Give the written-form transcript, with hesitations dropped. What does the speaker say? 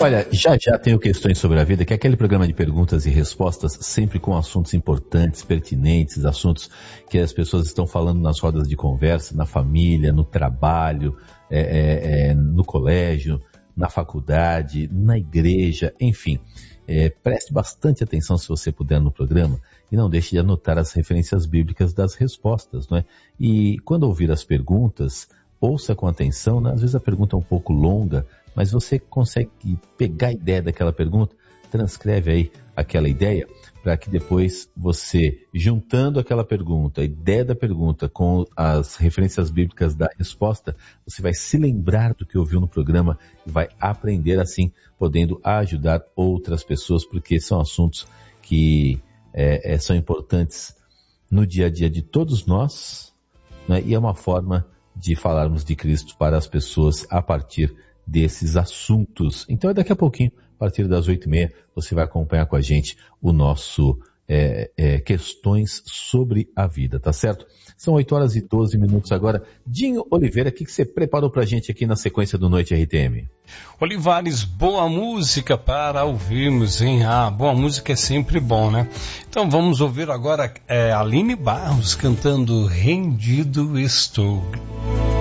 Olha, já já tenho Questões sobre a Vida, que é aquele programa de perguntas e respostas, sempre com assuntos importantes, pertinentes, assuntos que as pessoas estão falando nas rodas de conversa, na família, no trabalho, no colégio, na faculdade, na igreja, enfim. Preste bastante atenção, se você puder, no programa, e não deixe de anotar as referências bíblicas das respostas, não é? E quando ouvir as perguntas, ouça com atenção, né? Às vezes a pergunta é um pouco longa, mas você consegue pegar a ideia daquela pergunta, transcreve aí aquela ideia, para que depois você, juntando aquela pergunta, a ideia da pergunta com as referências bíblicas da resposta, você vai se lembrar do que ouviu no programa e vai aprender assim, podendo ajudar outras pessoas, porque são assuntos que são importantes no dia a dia de todos nós, né? E é uma forma de falarmos de Cristo para as pessoas a partir desses assuntos. Então daqui a pouquinho, a partir das 8h30, você vai acompanhar com a gente o nosso Questões sobre a Vida, tá certo? São 8h12 agora. Dinho Oliveira, o que você preparou pra gente aqui na sequência do Noite RTM? Olivares, boa música para ouvirmos, hein? Boa música é sempre bom, né? Então vamos ouvir agora Aline Barros cantando Rendido Estou.